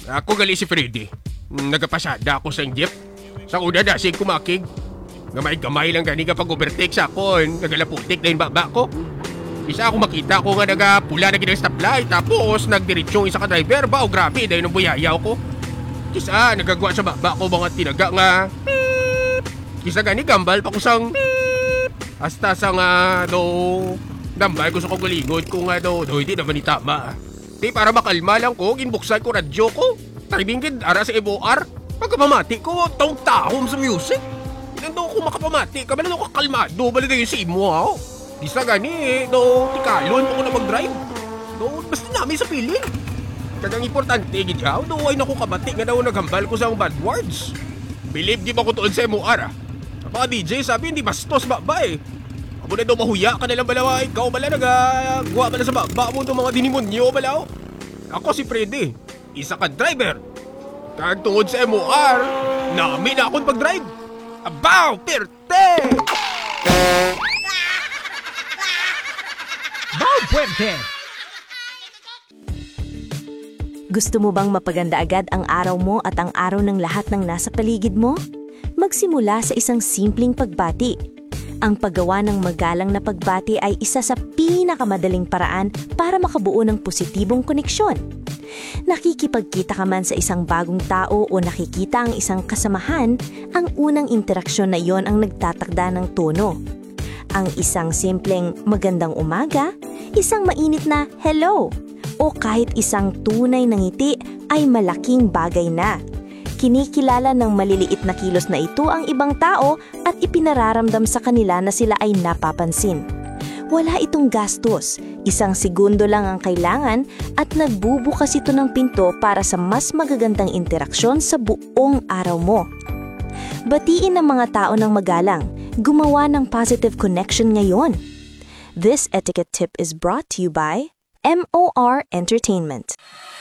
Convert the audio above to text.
Ako gali si Freddy. Nagapasada ako sa jeep. Sa una dasig kumakig. Gamay-gamay lang gani kapag overtake sa akon. Nagalaputik na yung baba ko. Isa ako makita ko nga nagapula na ginang stoplight. Tapos nagdiritsong isa ka driver ba o grabe dahil nung buyayaw ko. Kisa nagagawa sa baba ko mga tinaga nga. Kisa gani gambal pa ko sang. Hasta sa nga dambay ko sa kagalingon ko nga hindi naman itama. Di para makalma lang ko, ginbuksan ko radyo ko. Timing gid ara sa MOR. Pagkapamati ko, tahom sa music. Nandun ko makapamati, kabala ko kakalmado, bala na yung si mo ako. Di sa gani tikalon ko na mag-drive. Basta namin sa piling. Kagang importante gid yaw, ay naku kamati nga daw naghambal ko sa bad words. Believe di ba ko tuon sa MOR Mga DJ sabi hindi bastos ba Amo na daw mahuya ka nalang balawa, ikaw bala nagagawa bala sa baba mo ng mga dinimonyo bala. Ako si Freddy, isa ka driver. Kag tungod sa MOR, namin na akong pag-drive. Abaw, perte! Bow Puente! Gusto mo bang mapaganda agad ang araw mo at ang araw ng lahat ng nasa paligid mo? Magsimula sa isang simpleng pagbati. Ang paggawa ng magalang na pagbati ay isa sa pinakamadaling paraan para makabuo ng positibong koneksyon. Nakikipagkita ka man sa isang bagong tao o nakikita ang isang kasamahan, ang unang interaksyon na iyon ang nagtatakda ng tono. Ang isang simpleng magandang umaga, isang mainit na hello, o kahit isang tunay na ngiti ay malaking bagay na. Kinikilala ng maliliit na kilos na ito ang ibang tao at ipinararamdam sa kanila na sila ay napapansin. Wala itong gastos, isang segundo lang ang kailangan at nagbubukas ito ng pinto para sa mas magagandang interaksyon sa buong araw mo. Batiin ng mga tao ng magalang, gumawa ng positive connection ngayon. This etiquette tip is brought to you by MOR Entertainment.